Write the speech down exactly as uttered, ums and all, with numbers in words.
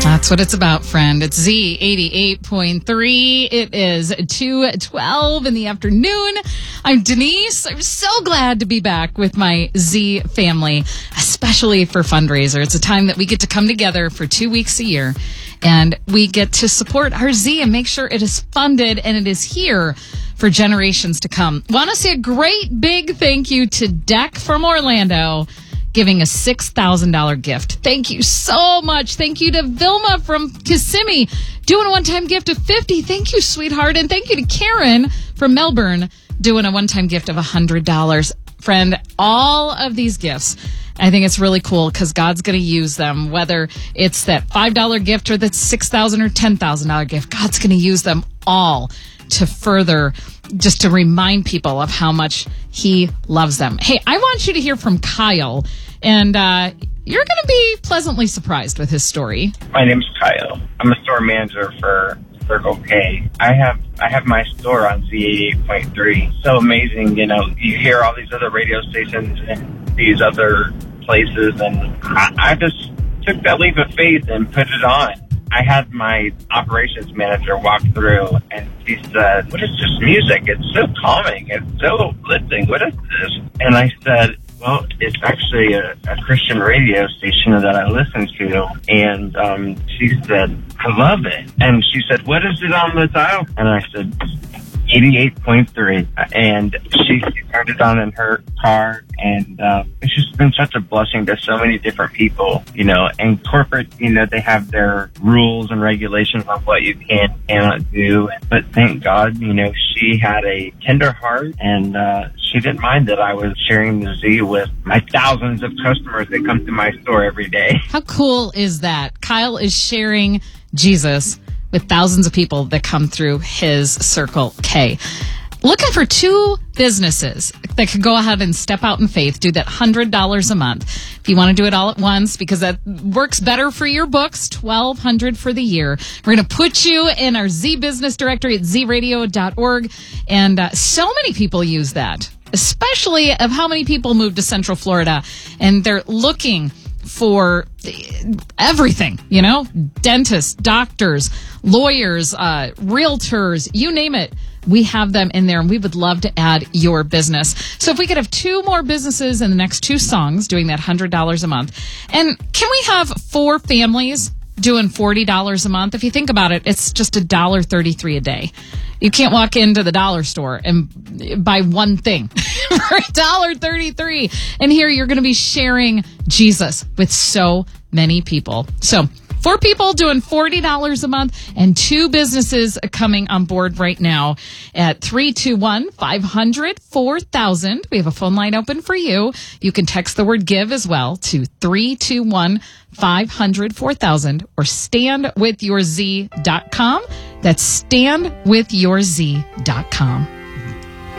That's what it's about, friend. It's Z eighty-eight point three. It is two twelve in the afternoon. I'm Denise. I'm so glad to be back with my Z family, especially for fundraiser. It's a time that we get to come together for two weeks a year, and we get to support our Z and make sure it is funded and it is here for generations to come. Want to say a great big thank you to Deck from Orlando, giving a six thousand dollars gift. Thank you so much. Thank you to Vilma from Kissimmee, doing a one-time gift of fifty dollars. Thank you, sweetheart. And thank you to Karen from Melbourne, doing a one-time gift of one hundred dollars. Friend, all of these gifts, I think it's really cool because God's going to use them, whether it's that five dollars gift or that six thousand dollars or ten thousand dollars gift. God's going to use them all to further, just to remind people of how much he loves them. Hey, I want you to hear from Kyle, and uh, you're going to be pleasantly surprised with his story. My name's Kyle. I'm a store manager for Circle K. I have I have my store on Z eighty-eight point three. So amazing, you know, you hear all these other radio stations and these other places, and I, I just took that leap of faith and put it on. I had my operations manager walk through, and she said, "What is this music? It's so calming. It's so uplifting. What is this?" And I said, "Well, it's actually a, a Christian radio station that I listen to." And um, she said, "I love it." And she said, "What is it on the dial?" And I said, eighty-eight point three. And she, she turned it on in her car, and uh, it's just been such a blessing to so many different people, you know. And corporate, you know, they have their rules and regulations on what you can and cannot do. But thank God, you know, she had a tender heart, and uh, she didn't mind that I was sharing the Z with my thousands of customers that come to my store every day. How cool is that? Kyle is sharing Jesus with thousands of people that come through his Circle K. Looking for two businesses that could go ahead and step out in faith, do that one hundred dollars a month. If you want to do it all at once, because that works better for your books, twelve hundred dollars for the year. We're going to put you in our Z business directory at z radio dot org. And uh, so many people use that, especially of how many people move to Central Florida, and they're looking for everything, you know, dentists, doctors, lawyers, uh, realtors, you name it. We have them in there, and we would love to add your business. So if we could have two more businesses in the next two songs doing that one hundred dollars a month. And can we have four families doing forty dollars a month? If you think about it, it's just one dollar thirty-three a day. You can't walk into the dollar store and buy one thing for one dollar thirty-three. And here you're going to be sharing Jesus with so many people. So four people doing forty dollars a month, and two businesses coming on board right now at three two one, five hundred, four thousand. We have a phone line open for you. You can text the word give as well to three two one, five hundred, four thousand, or stand with your z dot com. That's stand with your z dot com.